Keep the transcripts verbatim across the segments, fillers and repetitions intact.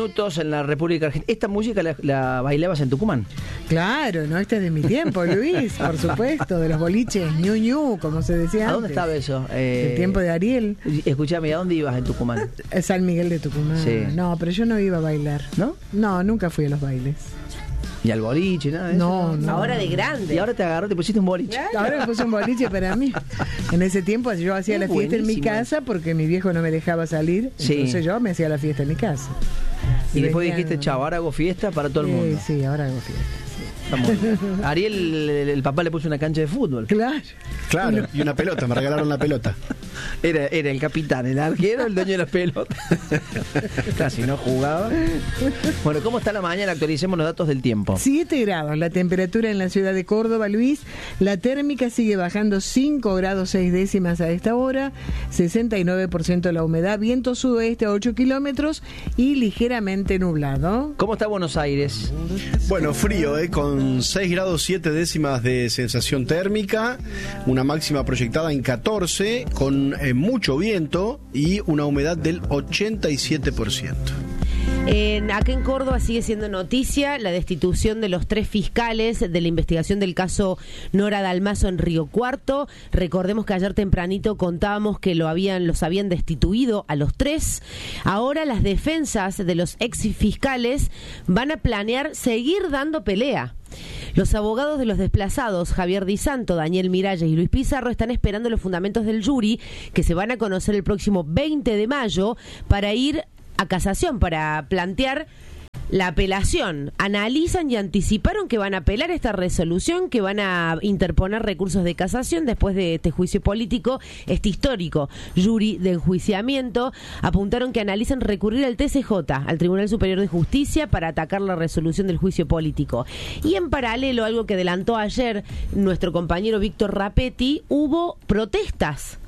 minutos en la República Argentina. ¿Esta música la, la bailabas en Tucumán? Claro, no, este es de mi tiempo, Luis, por supuesto, de los boliches, ñu ñu, como se decía ¿A dónde antes. estaba eso? Eh, El tiempo de Ariel. Escuchame, ¿a dónde ibas en Tucumán? San Miguel de Tucumán. Sí. No, pero yo no iba a bailar. ¿No? No, nunca fui a los bailes. ¿Y al boliche, nada de eso? No, no. Ahora de grande. Y ahora te agarró, te pusiste un boliche. Ahora me puse un boliche para mí. En ese tiempo yo hacía Es la fiesta en mi buenísimo. casa porque mi viejo no me dejaba salir. Sí. Entonces yo me hacía la fiesta en mi casa. Y después venían- dijiste, chao, ahora hago fiesta para todo el Sí, mundo. sí, ahora hago fiesta. Está muy bien. Ariel, el, el papá le puso una cancha de fútbol. Claro. Claro, y una pelota, me regalaron la pelota. Era, era el capitán, el arquero, el dueño de las pelotas. Casi no jugaba. Bueno, ¿cómo está la mañana? Actualicemos los datos del tiempo. siete grados la temperatura en la ciudad de Córdoba, Luis. La térmica sigue bajando cinco grados seis décimas a esta hora. sesenta y nueve por ciento la humedad. Viento sudoeste a ocho kilómetros y ligeramente nublado. ¿Cómo está Buenos Aires? Bueno, frío, ¿eh? Con seis grados siete décimas de sensación térmica, una máxima proyectada en catorce, con eh, mucho viento y una humedad del ochenta y siete por ciento. En, acá en Córdoba sigue siendo noticia la destitución de los tres fiscales de la investigación del caso Nora Dalmazo en Río Cuarto. Recordemos que ayer tempranito contábamos que lo habían, los habían destituido a los tres. Ahora las defensas de los ex fiscales van a planear seguir dando pelea. Los abogados de los desplazados, Javier Di Santo, Daniel Miralles y Luis Pizarro, están esperando los fundamentos del jury que se van a conocer el próximo veinte de mayo para ir a casación, para plantear la apelación. Analizan y anticiparon que van a apelar esta resolución, que van a interponer recursos de casación después de este juicio político, este histórico jury de enjuiciamiento. Apuntaron que analizan recurrir al T C J, al Tribunal Superior de Justicia, para atacar la resolución del juicio político. Y en paralelo, algo que adelantó ayer nuestro compañero Víctor Rapetti, hubo protestas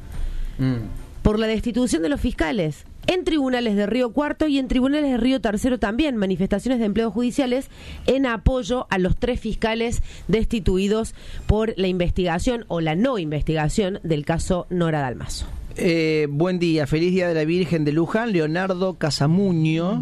mm. por la destitución de los fiscales. En tribunales de Río Cuarto y en tribunales de Río Tercero también, manifestaciones de empleados judiciales en apoyo a los tres fiscales destituidos por la investigación o la no investigación del caso Nora Dalmazo. Eh, buen día, feliz día de la Virgen de Luján. Leonardo Casamuño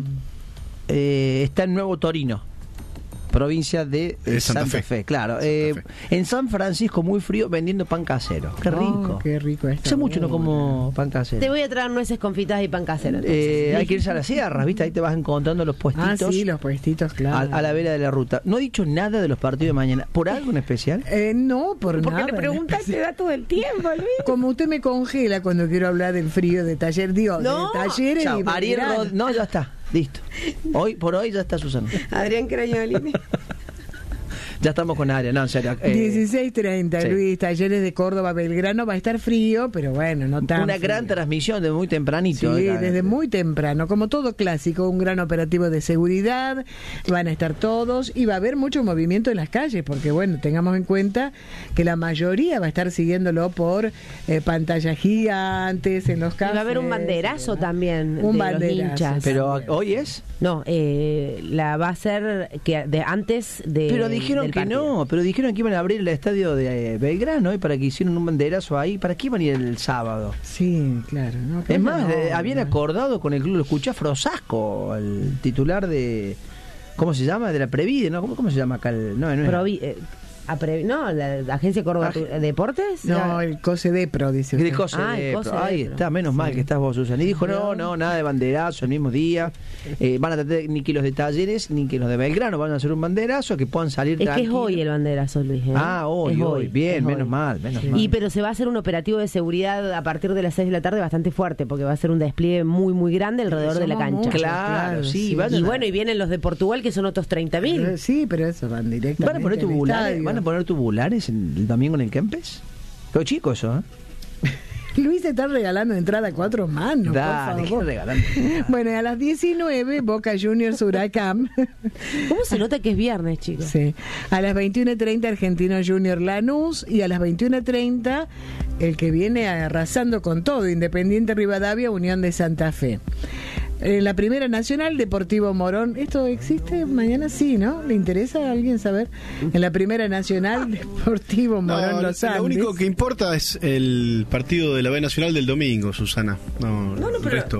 eh, está en Nuevo Torino, provincia de eh, Santa, Santa Fe. Fe. Claro, Santa eh, Fe. En San Francisco muy frío vendiendo pan casero. Qué rico. Oh, qué rico esto. Hace mucho no como pan casero. Te voy a traer nueces confitadas y pan casero. Eh, hay que irse a las sierras, ¿viste? Ahí te vas encontrando los puestitos. Ah, sí, los puestitos, claro. A, a la vera de la ruta. No he dicho nada de los partidos de mañana. ¿Por algo en especial? Eh, no, por Porque nada. Porque le preguntaste da todo el tiempo, Luis. Como usted me congela cuando quiero hablar del frío de taller, digo, no. de talleres Chao, y Ariel Rod... No, ya está. Listo. Hoy por hoy ya está Susana. Adrián Crañolini. Ya estamos con área, no, en serio. Eh, dieciséis treinta, sí. Luis, Talleres de Córdoba, Belgrano, va a estar frío, pero bueno, no tan Una frío. gran transmisión de muy tempranito. Sí, acá. desde muy temprano, como todo clásico, un gran operativo de seguridad, van a estar todos y va a haber mucho movimiento en las calles, porque bueno, tengamos en cuenta que la mayoría va a estar siguiéndolo por eh, pantallas gigantes, en los cafés. Y va a haber un banderazo también un de banderazo, los hinchas. Pero ¿hoy es? No, eh, la va a ser que de antes de Pero dijeron que no, pero dijeron que iban a abrir el estadio de eh, Belgrano y para que hicieran un banderazo ahí. ¿Para qué iban a ir el sábado? Sí, claro. No, es más, no, eh, habían no. acordado con el club, lo escuché a Frosasco, el titular de... ¿Cómo se llama? De la Previde, ¿no? ¿Cómo, cómo se llama acá? El, no, no es... Provi, eh, a Pre, no, la, la Agencia Córdoba Aj- ¿Deportes? No, el COSEDEPRO, dice De usted. Cose Ah, el de- Cose Ahí de- está, menos mal que estás vos, Susana. Y dijo, no, no, nada de banderazo el mismo día. Eh, van a tratar ni que los de Talleres ni que los de Belgrano van a hacer un banderazo, que puedan salir Es que es tranquilos. hoy el banderazo, Luis. ¿eh? Ah, hoy, Es hoy. Bien, es menos hoy. mal, menos Sí. mal. Y pero se va a hacer un operativo de seguridad a partir de las seis de la tarde bastante fuerte, porque va a ser un despliegue muy, muy grande alrededor de la somos cancha. muchos. Claro, Claro, sí. sí. Van a, Y bueno, y vienen los de Portugal, que son otros treinta mil. Eh, Sí, pero eso van directamente ¿Van a poner al tubulares? estadio. ¿Van a poner tubulares en- el domingo en el Kempes? Qué chico eso, ¿eh? Luis está regalando entrada a cuatro manos, Dale, por ¿qué favor. regalando? Bueno, a las diecinueve, Boca Juniors Huracán. ¿Cómo se nota que es viernes, chicos? Sí. A las veintiuna treinta, Argentino Junior Lanús. Y a las veintiuna treinta, el que viene arrasando con todo, Independiente Rivadavia, Unión de Santa Fe. En la Primera Nacional, Deportivo Morón. ¿Esto existe mañana? Sí, ¿no? ¿Le interesa a alguien saber? En la Primera Nacional, Deportivo Morón No, Los lo Andes. único que importa es el partido de la B Nacional del domingo, Susana. No, No, no, el pero resto.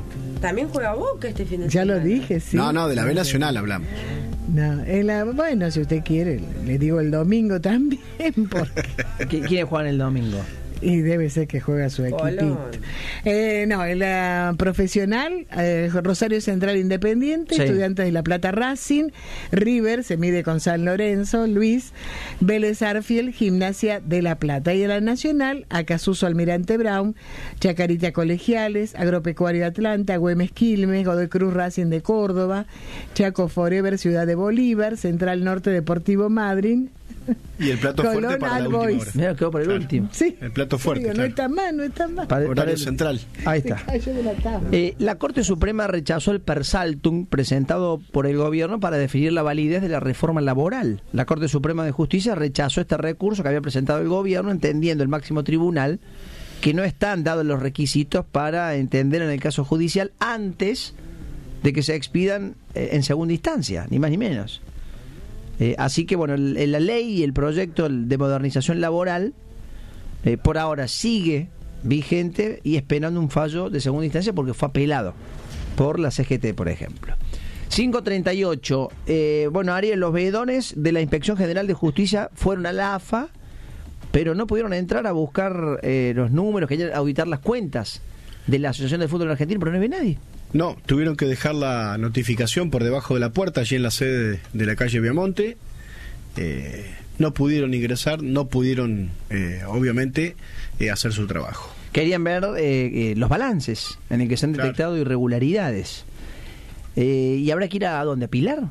También juega Boca este fin de Ya semana. lo dije, sí. No, no, de la B Nacional hablamos. No, en la, bueno, si usted quiere, le digo el domingo también, porque... ¿Quiénes juegan el domingo? Y debe ser que juega su equipito. Eh, no, en la profesional, eh, Rosario Central Independiente, Sí. Estudiantes de La Plata Racing, River se mide con San Lorenzo, Luis, Vélez Arfiel, Gimnasia de La Plata. Y en la nacional, Acasuso Almirante Brown, Chacarita Colegiales, Agropecuario Atlanta, Güemes Quilmes, Godoy Cruz Racing de Córdoba, Chaco Forever Ciudad de Bolívar, Central Norte Deportivo Madryn. Y el plato Colón fuerte para All la última Boys. hora. Mira, quedó por el Claro. último. Sí. El plato fuerte, Digo, no claro. está mal, no está mal. Para- Horario para el- central. Ahí Se está. cayó de la tabla. Eh, la Corte Suprema rechazó el persaltum presentado por el gobierno para definir la validez de la reforma laboral. La Corte Suprema de Justicia rechazó este recurso que había presentado el gobierno, entendiendo el máximo tribunal que no están dados los requisitos para entender en el caso judicial antes de que se expidan eh, en segunda instancia, ni más ni menos. Eh, así que, bueno, el- el- la ley y el proyecto de modernización laboral eh, por ahora sigue vigente y esperando un fallo de segunda instancia porque fue apelado por la C G T, por ejemplo. cinco treinta y ocho. Eh, bueno, Ariel, los veedones de la Inspección General de Justicia fueron a la A F A, pero no pudieron entrar a buscar eh, los números, querían auditar las cuentas de la Asociación de Fútbol Argentino, pero no había nadie. No, tuvieron que dejar la notificación por debajo de la puerta, allí en la sede de la calle Viamonte. Eh, no pudieron ingresar, no pudieron, eh, obviamente, eh, hacer su trabajo. Querían ver eh, eh, los balances en el que se han Claro. detectado irregularidades. Eh, ¿Y habrá que ir a, a dónde? ¿A Pilar?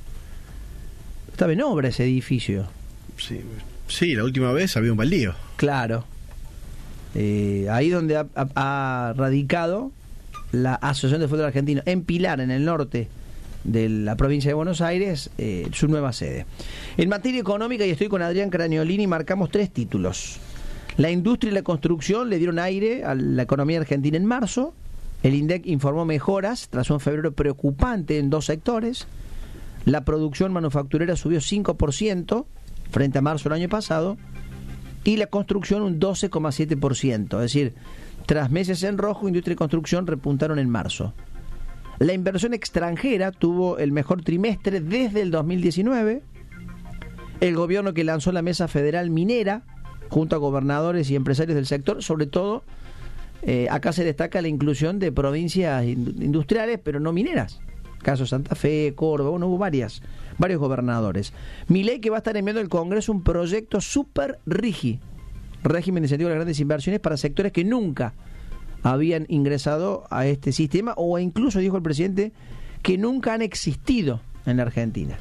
Estaba en obra ese edificio. Sí, sí, la última vez había un baldío. Claro. Eh, ahí donde ha, ha- ha radicado la Asociación de Fútbol Argentino, en Pilar, en el norte de la provincia de Buenos Aires, eh, su nueva sede. En materia económica, y estoy con Adrián Craniolini, marcamos tres títulos. La industria y la construcción le dieron aire a la economía argentina en marzo. El INDEC informó mejoras tras un febrero preocupante en dos sectores. La producción manufacturera subió cinco por ciento frente a marzo del año pasado y la construcción un doce coma siete por ciento. Es decir, tras meses en rojo, industria y construcción repuntaron en marzo. La inversión extranjera tuvo el mejor trimestre desde el dos mil diecinueve. El gobierno que lanzó la Mesa Federal Minera, junto a gobernadores y empresarios del sector, sobre todo, eh, acá se destaca la inclusión de provincias in- industriales, pero no mineras. Caso Santa Fe, Córdoba, bueno, hubo varias, varios gobernadores. Milei, que va a estar enviando al Congreso un proyecto super rigi, régimen de incentivo a las grandes inversiones para sectores que nunca habían ingresado a este sistema, o incluso, dijo el presidente, que nunca han existido en la Argentina.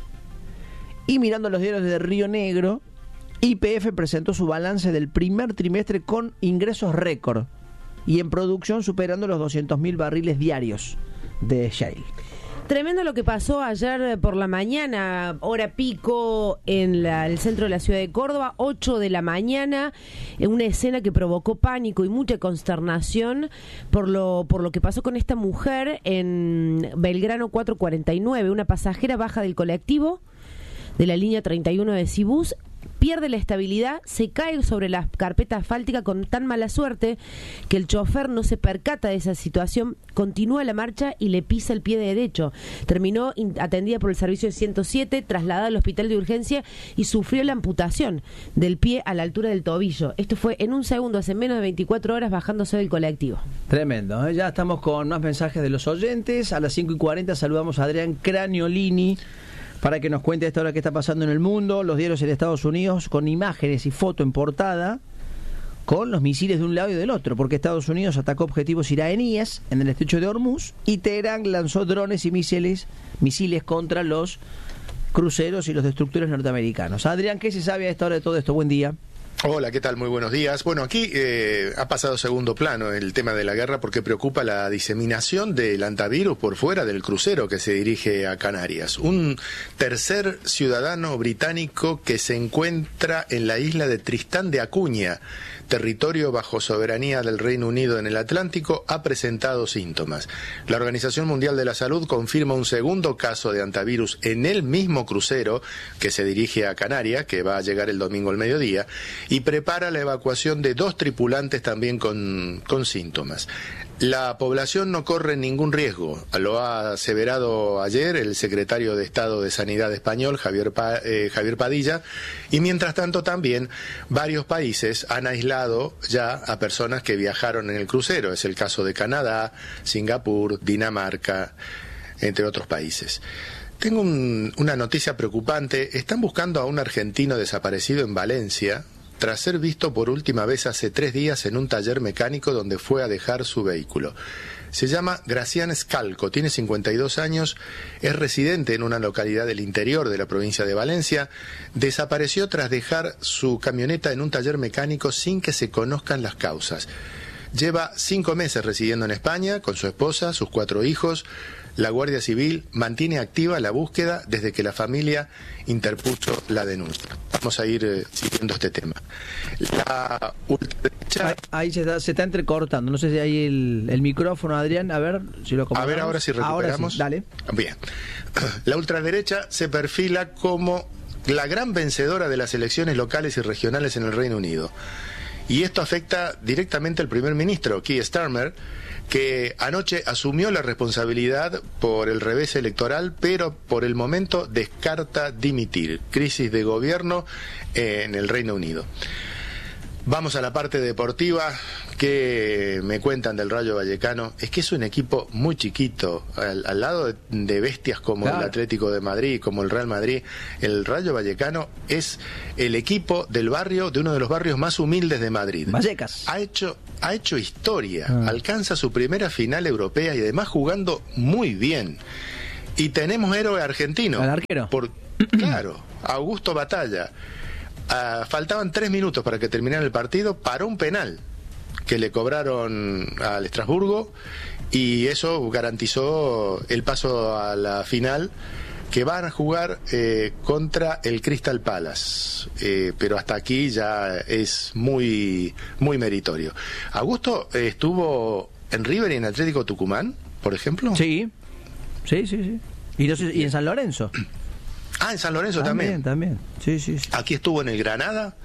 Y mirando los diarios de Río Negro, Y P F presentó su balance del primer trimestre con ingresos récord y en producción superando los doscientos mil barriles diarios de shale. Tremendo lo que pasó ayer por la mañana, hora pico, en la- el centro de la ciudad de Córdoba, ocho de la mañana, en una escena que provocó pánico y mucha consternación por lo, por lo que pasó con esta mujer en Belgrano cuatrocientos cuarenta y nueve. Una pasajera baja del colectivo de la línea treinta y uno de Cibús, pierde la estabilidad, se cae sobre la carpeta asfáltica con tan mala suerte que el chofer no se percata de esa situación, continúa la marcha y le pisa el pie derecho. Terminó in- atendida por el servicio de ciento siete, trasladada al hospital de urgencia y sufrió la amputación del pie a la altura del tobillo. Esto fue en un segundo, hace menos de veinticuatro horas, bajándose del colectivo. Tremendo, ¿eh? Ya estamos con más mensajes de los oyentes. A las cinco y cuarenta saludamos a Adrián Craniolini para que nos cuente a esta hora qué está pasando en el mundo, los diarios en Estados Unidos con imágenes y foto en portada con los misiles de un lado y del otro, porque Estados Unidos atacó objetivos iraníes en el estrecho de Hormuz y Teherán lanzó drones y misiles, misiles contra los cruceros y los destructores norteamericanos. Adrián, ¿qué se sabe a esta hora de todo esto? Buen día. Hola, ¿qué tal? Muy buenos días. Bueno, aquí eh, ha pasado a segundo plano el tema de la guerra porque preocupa la diseminación del antivirus por fuera del crucero que se dirige a Canarias. Un tercer ciudadano británico que se encuentra en la isla de Tristán de Acuña, territorio bajo soberanía del Reino Unido en el Atlántico, ha presentado síntomas. La Organización Mundial de la Salud confirma un segundo caso de antivirus en el mismo crucero que se dirige a Canarias, que va a llegar el domingo al mediodía, y prepara la evacuación de dos tripulantes también con, con síntomas. La población no corre ningún riesgo, lo ha aseverado ayer el secretario de Estado de Sanidad español, Javier, pa eh, Javier Padilla, y mientras tanto también varios países han aislado ya a personas que viajaron en el crucero. Es el caso de Canadá, Singapur, Dinamarca, entre otros países. Tengo un, una noticia preocupante. Están buscando a un argentino desaparecido en Valencia, tras ser visto por última vez hace tres días en un taller mecánico donde fue a dejar su vehículo. Se llama Gracián Scalco, tiene cincuenta y dos años, es residente en una localidad del interior de la provincia de Valencia. Desapareció tras dejar su camioneta en un taller mecánico sin que se conozcan las causas. Lleva cinco meses residiendo en España con su esposa, sus cuatro hijos. La Guardia Civil mantiene activa la búsqueda desde que la familia interpuso la denuncia. Vamos a ir eh, siguiendo este tema. La ultraderecha... Ahí, ahí se, está, se está entrecortando. No sé si hay el, el micrófono, Adrián. A ver si lo acomodamos. A ver ahora si recuperamos. Ahora sí, dale. Bien. La ultraderecha se perfila como la gran vencedora de las elecciones locales y regionales en el Reino Unido. Y esto afecta directamente al primer ministro, Keir Starmer, que anoche asumió la responsabilidad por el revés electoral, pero por el momento descarta dimitir. Crisis de gobierno en el Reino Unido. Vamos a la parte deportiva. Que me cuentan del Rayo Vallecano es que es un equipo muy chiquito al, al lado de, de bestias como claro. el Atlético de Madrid, como el Real Madrid. El Rayo Vallecano es el equipo del barrio, de uno de los barrios más humildes de Madrid. Vallecas. Ha hecho, ha hecho historia, ah. alcanza su primera final europea y además jugando muy bien. Y tenemos héroe argentino. ¿El arquero? Por, claro, Augusto Batalla. Uh, faltaban tres minutos para que terminara el partido, paró un penal que le cobraron al Estrasburgo y eso garantizó el paso a la final, que van a jugar eh, contra el Crystal Palace, eh, pero hasta aquí ya es muy muy meritorio. Augusto eh, estuvo en River y en Atlético Tucumán, por ejemplo. Sí, sí, sí, sí. Y, no sé, y en San Lorenzo. Ah, en San Lorenzo también. También, también. Sí, sí, sí. Aquí estuvo en el Granada.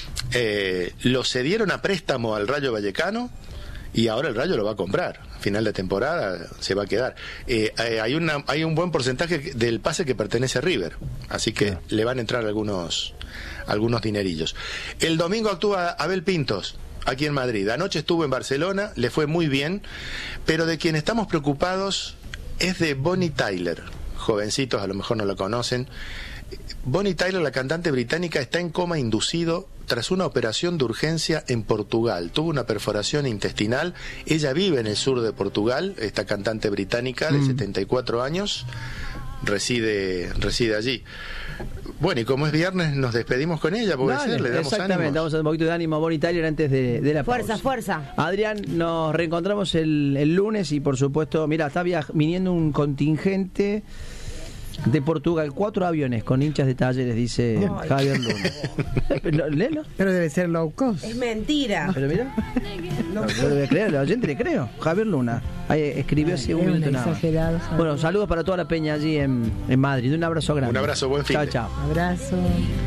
Eh, lo cedieron a préstamo al Rayo Vallecano y ahora el Rayo lo va a comprar. A final de temporada se va a quedar. Eh, eh, hay una hay un buen porcentaje del pase que pertenece a River, así que sí. le van a entrar algunos algunos dinerillos. El domingo actúa Abel Pintos aquí en Madrid. Anoche estuvo en Barcelona, le fue muy bien, pero de quien estamos preocupados es de Bonnie Tyler. Jovencitos a lo mejor no lo conocen. Bonnie Tyler, la cantante británica, está en coma inducido tras una operación de urgencia en Portugal. Tuvo una perforación intestinal. Ella vive en el sur de Portugal, esta cantante británica de mm. setenta y cuatro años, reside, reside allí. Bueno, y como es viernes, nos despedimos con ella, puede Dale, ser, le damos exactamente, ánimos. Damos un poquito de ánimo a Bonnie Tyler antes de, de la fuerza, pausa. Fuerza, fuerza. Adrián, nos reencontramos el, el lunes y por supuesto, mira, está viniendo un contingente de Portugal, cuatro aviones con hinchas de Talleres, dice oh, Javier Luna. ¿Léelo? Pero debe ser low cost. Es mentira. Pero mira, no, no debe creer, la oyente le creo. Javier Luna ahí escribió hace un minuto nada más. Bueno, saludos para toda la peña allí en, en Madrid. Un abrazo grande. Un abrazo, buen fin. Chao, chao. Abrazo.